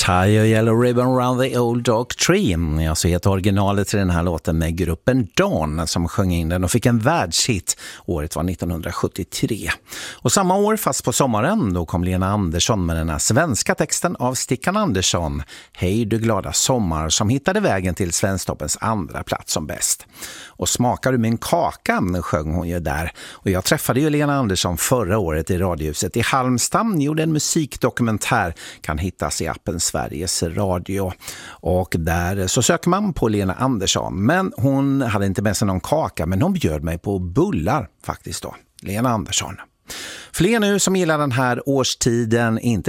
Tie a yellow ribbon round the old oak tree. Jag så heter originalet till den här låten med gruppen Dawn som sjöng in den och fick en världshit. Året var 1973. Och samma år, fast på sommaren, då kom Lena Andersson med den här svenska texten av Stickan Andersson. Hej du glada sommar, som hittade vägen till Svensktoppens andra plats som bäst. Och smakar du min kaka, sjöng hon ju där. Och jag träffade ju Lena Andersson förra året i Radiohuset i Halmstad. Gjorde en musikdokumentär, kan hittas i appen Sveriges Radio. Och där så söker man på Lena Andersson. Men hon hade inte med sig någon kaka, men hon bjöd mig på bullar faktiskt då. Lena Andersson. Fler nu som gillar den här årstiden, inte